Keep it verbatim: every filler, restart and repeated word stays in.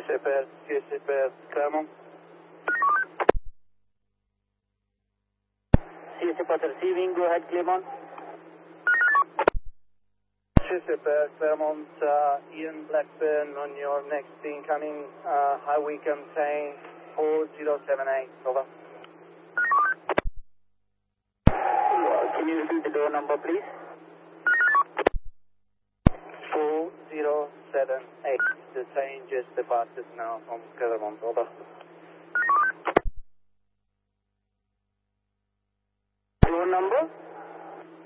C C P S, C C P S, Claremont. C S P S receiving, go ahead, Claremont. C C P S, Claremont, uh, Ian Blackburn on your next incoming, uh, high Wycombe saying four zero seven eight, over. Can you repeat the door number, please? four zero seven eight, the train just departed now from Claremont, over.